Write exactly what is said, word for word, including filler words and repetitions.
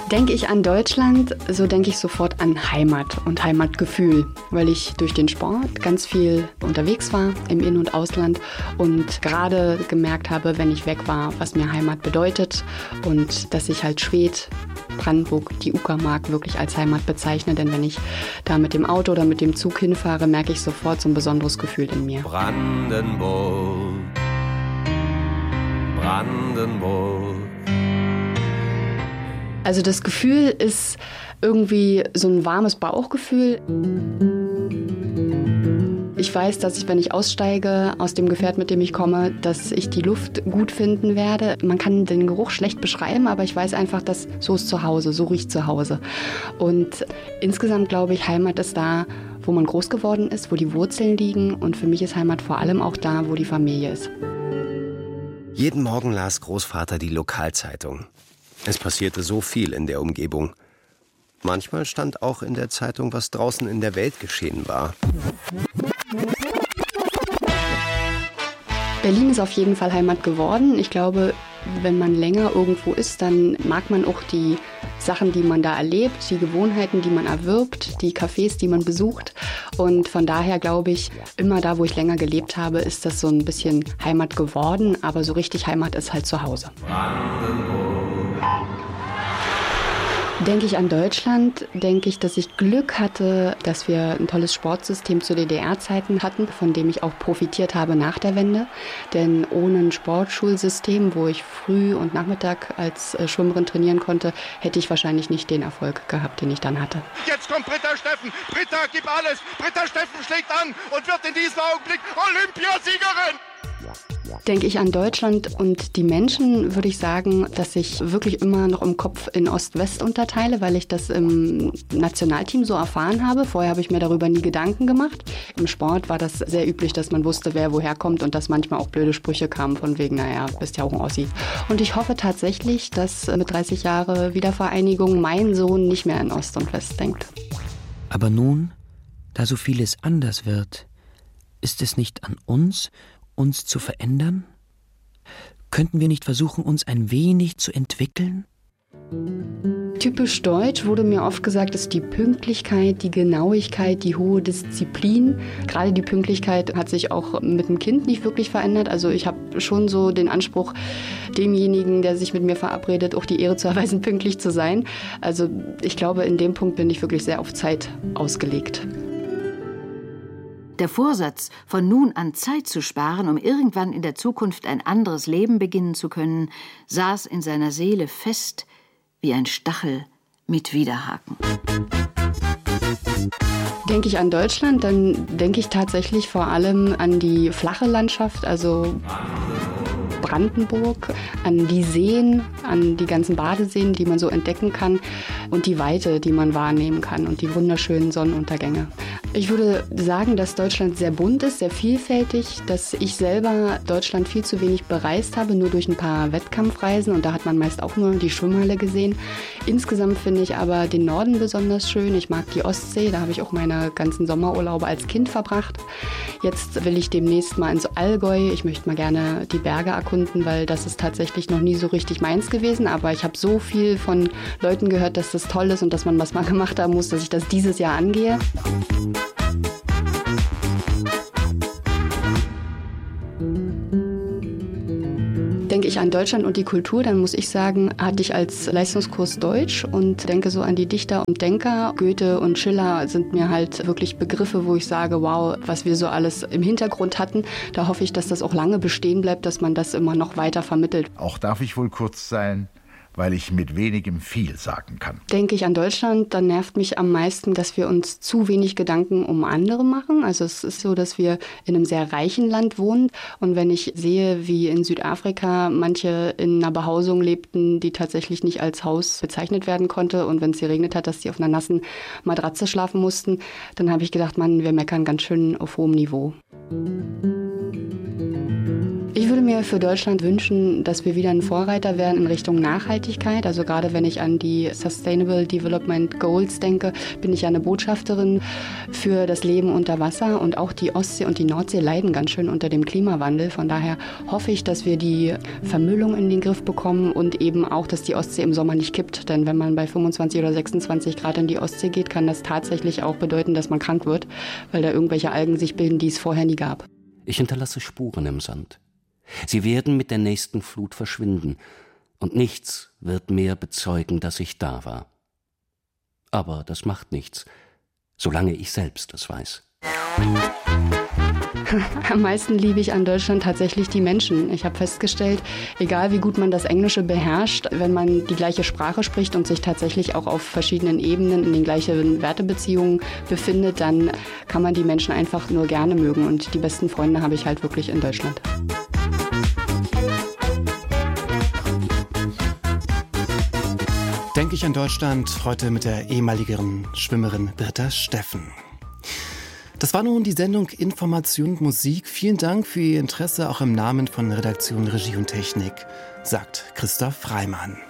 Denke ich an Deutschland, so denke ich sofort an Heimat und Heimatgefühl, weil ich durch den Sport ganz viel unterwegs war im In- und Ausland und gerade gemerkt habe, wenn ich weg war, was mir Heimat bedeutet und dass ich halt Schwedt, Brandenburg, die Uckermark wirklich als Heimat bezeichne, denn wenn ich da mit dem Auto oder mit dem Zug hinfahre, merke ich sofort so ein besonderes Gefühl in mir. Brandenburg, Brandenburg. Also das Gefühl ist irgendwie so ein warmes Bauchgefühl. Ich weiß, dass ich, wenn ich aussteige aus dem Gefährt, mit dem ich komme, dass ich die Luft gut finden werde. Man kann den Geruch schlecht beschreiben, aber ich weiß einfach, dass so ist zu Hause, so riecht zu Hause. Und insgesamt glaube ich, Heimat ist da, wo man groß geworden ist, wo die Wurzeln liegen. Und für mich ist Heimat vor allem auch da, wo die Familie ist. Jeden Morgen las Großvater die Lokalzeitung. Es passierte so viel in der Umgebung. Manchmal stand auch in der Zeitung, was draußen in der Welt geschehen war. Berlin ist auf jeden Fall Heimat geworden. Ich glaube, wenn man länger irgendwo ist, dann mag man auch die Sachen, die man da erlebt, die Gewohnheiten, die man erwirbt, die Cafés, die man besucht. Und von daher glaube ich, immer da, wo ich länger gelebt habe, ist das so ein bisschen Heimat geworden. Aber so richtig Heimat ist halt zu Hause. Denke ich an Deutschland, denke ich, dass ich Glück hatte, dass wir ein tolles Sportsystem zu D D R-Zeiten hatten, von dem ich auch profitiert habe nach der Wende. Denn ohne ein Sportschulsystem, wo ich früh und Nachmittag als Schwimmerin trainieren konnte, hätte ich wahrscheinlich nicht den Erfolg gehabt, den ich dann hatte. Jetzt kommt Britta Steffen. Britta, gib alles. Britta Steffen schlägt an und wird in diesem Augenblick Olympiasiegerin. Denke ich an Deutschland und die Menschen, würde ich sagen, dass ich wirklich immer noch im Kopf in Ost-West unterteile, weil ich das im Nationalteam so erfahren habe. Vorher habe ich mir darüber nie Gedanken gemacht. Im Sport war das sehr üblich, dass man wusste, wer woher kommt und dass manchmal auch blöde Sprüche kamen von wegen, naja, bist ja auch ein Ossi. Und ich hoffe tatsächlich, dass mit dreißig Jahre Wiedervereinigung mein Sohn nicht mehr in Ost und West denkt. Aber nun, da so vieles anders wird, ist es nicht an uns, uns zu verändern? Könnten wir nicht versuchen, uns ein wenig zu entwickeln? Typisch deutsch wurde mir oft gesagt, ist die Pünktlichkeit, die Genauigkeit, die hohe Disziplin. Gerade die Pünktlichkeit hat sich auch mit dem Kind nicht wirklich verändert. Also ich habe schon so den Anspruch, demjenigen, der sich mit mir verabredet, auch die Ehre zu erweisen, pünktlich zu sein. Also ich glaube, in dem Punkt bin ich wirklich sehr auf Zeit ausgelegt. Der Vorsatz, von nun an Zeit zu sparen, um irgendwann in der Zukunft ein anderes Leben beginnen zu können, saß in seiner Seele fest wie ein Stachel mit Widerhaken. Denke ich an Deutschland, dann denke ich tatsächlich vor allem an die flache Landschaft, also Brandenburg, an die Seen, an die ganzen Badeseen, die man so entdecken kann und die Weite, die man wahrnehmen kann und die wunderschönen Sonnenuntergänge. Ich würde sagen, dass Deutschland sehr bunt ist, sehr vielfältig, dass ich selber Deutschland viel zu wenig bereist habe, nur durch ein paar Wettkampfreisen und da hat man meist auch nur die Schwimmhalle gesehen. Insgesamt finde ich aber den Norden besonders schön. Ich mag die Ostsee, da habe ich auch meine ganzen Sommerurlaube als Kind verbracht. Jetzt will ich demnächst mal ins Allgäu. Ich möchte mal gerne die Berge erkunden, weil das ist tatsächlich noch nie so richtig meins gewesen. Aber ich habe so viel von Leuten gehört, dass das toll ist und dass man was mal gemacht haben muss, dass ich das dieses Jahr angehe. Denke ich an Deutschland und die Kultur, dann muss ich sagen, hatte ich als Leistungskurs Deutsch und denke so an die Dichter und Denker. Goethe und Schiller sind mir halt wirklich Begriffe, wo ich sage, wow, was wir so alles im Hintergrund hatten. Da hoffe ich, dass das auch lange bestehen bleibt, dass man das immer noch weiter vermittelt. Auch darf ich wohl kurz sein, weil ich mit wenigem viel sagen kann. Denke ich an Deutschland, dann nervt mich am meisten, dass wir uns zu wenig Gedanken um andere machen. Also es ist so, dass wir in einem sehr reichen Land wohnen. Und wenn ich sehe, wie in Südafrika manche in einer Behausung lebten, die tatsächlich nicht als Haus bezeichnet werden konnte und wenn es geregnet hat, dass die auf einer nassen Matratze schlafen mussten, dann habe ich gedacht, Mann, wir meckern ganz schön auf hohem Niveau. Ich Ich würde mir für Deutschland wünschen, dass wir wieder ein Vorreiter werden in Richtung Nachhaltigkeit. Also gerade wenn ich an die Sustainable Development Goals denke, bin ich ja eine Botschafterin für das Leben unter Wasser. Und auch die Ostsee und die Nordsee leiden ganz schön unter dem Klimawandel. Von daher hoffe ich, dass wir die Vermüllung in den Griff bekommen und eben auch, dass die Ostsee im Sommer nicht kippt. Denn wenn man bei fünfundzwanzig oder sechsundzwanzig Grad in die Ostsee geht, kann das tatsächlich auch bedeuten, dass man krank wird, weil da irgendwelche Algen sich bilden, die es vorher nie gab. Ich hinterlasse Spuren im Sand. Sie werden mit der nächsten Flut verschwinden, und nichts wird mehr bezeugen, dass ich da war. Aber das macht nichts, solange ich selbst es weiß. Am meisten liebe ich an Deutschland tatsächlich die Menschen. Ich habe festgestellt, egal wie gut man das Englische beherrscht, wenn man die gleiche Sprache spricht und sich tatsächlich auch auf verschiedenen Ebenen in den gleichen Wertebeziehungen befindet, dann kann man die Menschen einfach nur gerne mögen. Und die besten Freunde habe ich halt wirklich in Deutschland. Denke ich an Deutschland, heute mit der ehemaligen Schwimmerin Britta Steffen. Das war nun die Sendung Information und Musik. Vielen Dank für Ihr Interesse, auch im Namen von Redaktion, Regie und Technik, sagt Christoph Reimann.